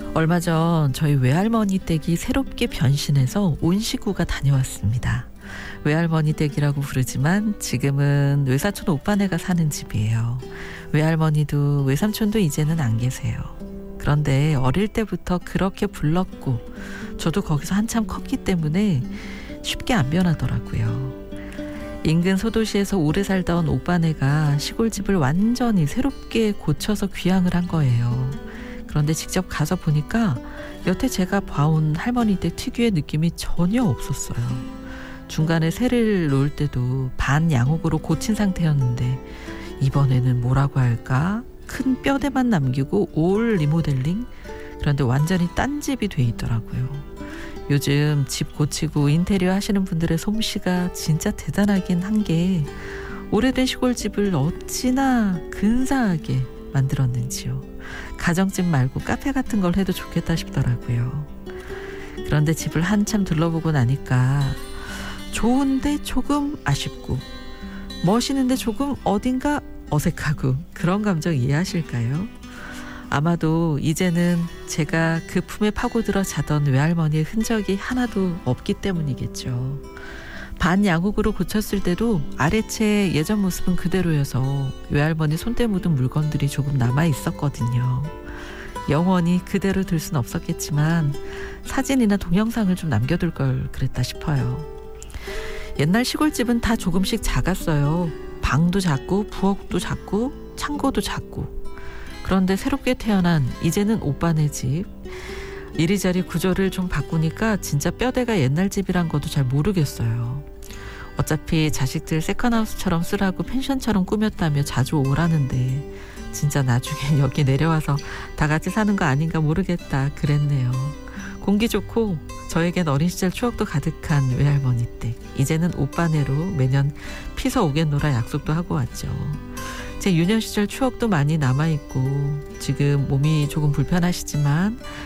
얼마 전 저희 외할머니 댁이 새롭게 변신해서 온 식구가 다녀왔습니다. 외할머니 댁이라고 부르지만 지금은 외사촌 오빠네가 사는 집이에요. 외할머니도 외삼촌도 이제는 안 계세요. 그런데 어릴 때부터 그렇게 불렀고 저도 거기서 한참 컸기 때문에 쉽게 안 변하더라고요. 인근 소도시에서 오래 살던 오빠네가 시골집을 완전히 새롭게 고쳐서 귀향을 한 거예요. 그런데 직접 가서 보니까 여태 제가 봐온 할머니 댁 특유의 느낌이 전혀 없었어요. 중간에 새를 놓을 때도 반 양옥으로 고친 상태였는데 이번에는 뭐라고 할까? 큰 뼈대만 남기고 올 리모델링? 그런데 완전히 딴 집이 돼 있더라고요. 요즘 집 고치고 인테리어 하시는 분들의 솜씨가 진짜 대단하긴 한 게 오래된 시골집을 어찌나 근사하게 만들었는지요. 가정집 말고 카페 같은 걸 해도 좋겠다 싶더라고요. 그런데 집을 한참 둘러보고 나니까 좋은데 조금 아쉽고 멋있는데 조금 어딘가 어색하고 그런 감정 이해하실까요? 아마도 이제는 제가 그 품에 파고들어 자던 외할머니의 흔적이 하나도 없기 때문이겠죠. 반양옥으로 고쳤을 때도 아래채 예전 모습은 그대로여서 외할머니 손때 묻은 물건들이 조금 남아 있었거든요. 영원히 그대로 둘 순 없었겠지만 사진이나 동영상을 좀 남겨둘 걸 그랬다 싶어요. 옛날 시골집은 다 조금씩 작았어요. 방도 작고 부엌도 작고 창고도 작고. 그런데 새롭게 태어난 이제는 오빠네 집, 이리저리 구조를 좀 바꾸니까 진짜 뼈대가 옛날 집이란 것도 잘 모르겠어요. 어차피 자식들 세컨하우스처럼 쓰라고 펜션처럼 꾸몄다며 자주 오라는데 진짜 나중에 여기 내려와서 다 같이 사는 거 아닌가 모르겠다 그랬네요. 공기 좋고 저에겐 어린 시절 추억도 가득한 외할머니 댁, 이제는 오빠네로 매년 피서 오겠노라 약속도 하고 왔죠. 제 유년 시절 추억도 많이 남아있고 지금 몸이 조금 불편하시지만